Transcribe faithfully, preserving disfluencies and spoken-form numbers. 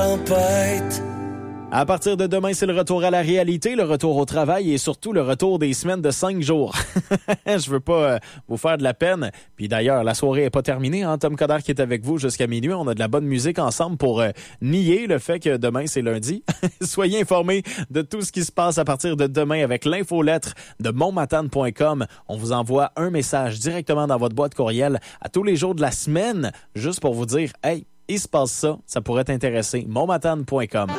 tempête. À partir de demain, c'est le retour à la réalité, le retour au travail et surtout le retour des semaines de cinq jours. Je veux pas euh, vous faire de la peine. Puis d'ailleurs, la soirée est pas terminée. Hein? Tom Coderre qui est avec vous jusqu'à minuit. On a de la bonne musique ensemble pour euh, nier le fait que demain, c'est lundi. Soyez informés de tout ce qui se passe à partir de demain avec l'infolettre de montmatane point com. On vous envoie un message directement dans votre boîte courriel à tous les jours de la semaine, juste pour vous dire « Hey, il se passe ça, ça pourrait t'intéresser. montmatane point com »